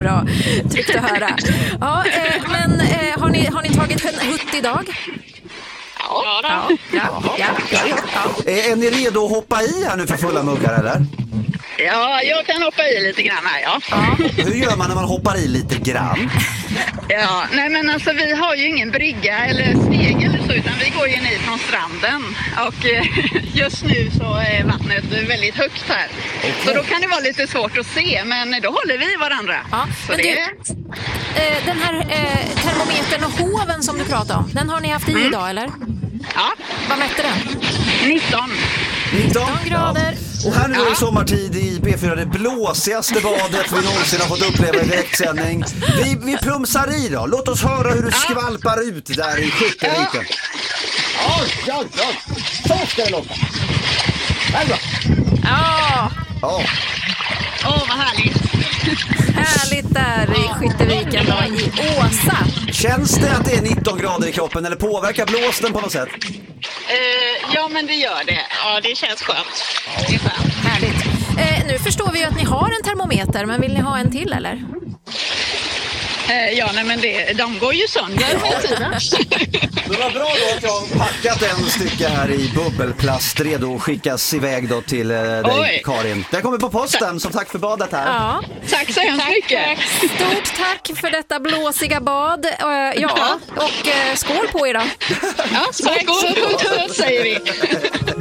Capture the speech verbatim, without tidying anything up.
bra. Tryggt att höra. Ja, eh, men eh, har, ni, har ni tagit en hutt idag? Ja, ja, ja, ja, ja, ja. Är ni redo att hoppa i här nu för fulla muggar, eller? ja, jag kan hoppa i lite grann här, ja. ja. Hur gör man när man hoppar i lite grann? Ja, nej men alltså vi har ju ingen brygga eller steg eller så, utan vi går ju ner från stranden. Och eh, just nu så är vattnet väldigt högt här. Okay. Så då kan det vara lite svårt att se, men då håller vi varandra. Ja, så men det... du, eh, den här eh, termometern och hoven som du pratade om, den har ni haft i mm. idag, eller? Ja. Vad mätte den? nitton. nitton grader. Ja. Och här nu ja. i sommartid i P fyra, det blåsigaste badet vi någonsin har fått uppleva i direktsändning. Vi, vi plumsar i då. Låt oss höra hur du skvalpar ut där i Skytteviken. Ja, ja, ja. Så ska det låta. Här då. Ja. Ja. Åh, oh, vad härligt. Härligt där i Skytteviken då, i Åsa. Känns det att det är nitton grader i kroppen eller påverkar blåsten på något sätt? Uh, ja, men det gör det. Ja, det känns skönt. Det är skönt. Härligt. Eh, nu förstår vi ju att ni har en termometer, men vill ni ha en till eller? Uh, ja, nej, men det, de går ju sönder med tiden. Det var bra då att jag har packat en stycke här i bubbelplast redo att skickas iväg då till eh, dig, Oj. Karin. Den kommer på posten, som tack för badet här. Ja. Tack så hemskt mycket. Stort tack för detta blåsiga bad. Uh, ja, och uh, skål på er då. Ja, skål, skål, skål, skål säger vi.